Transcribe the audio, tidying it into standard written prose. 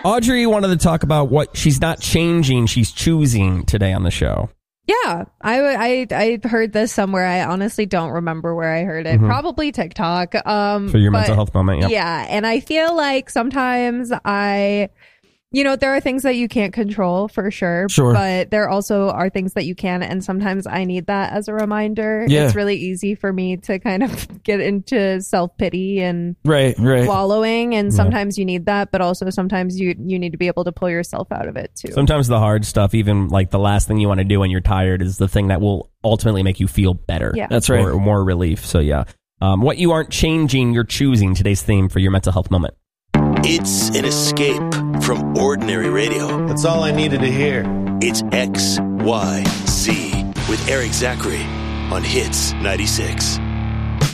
Audrey wanted to talk about what she's not changing, she's choosing today on the show. Yeah, I heard this somewhere. I honestly don't remember where I heard it. Probably TikTok. For your mental health moment, yeah. And I feel like sometimes there are things that you can't control for sure. But there also are things that you can. And sometimes I need that as a reminder. Yeah. It's really easy for me to kind of get into self-pity and wallowing. And sometimes you need that. But also sometimes you need to be able to pull yourself out of it too. Sometimes the hard stuff, even like the last thing you want to do when you're tired, is the thing that will ultimately make you feel better. Yeah. That's right. Or more relief. So yeah. What you aren't changing, you're choosing. Today's theme for your mental health moment. It's an escape from ordinary radio. That's all I needed to hear. It's XYZ with Eric Zachary on Hits 96.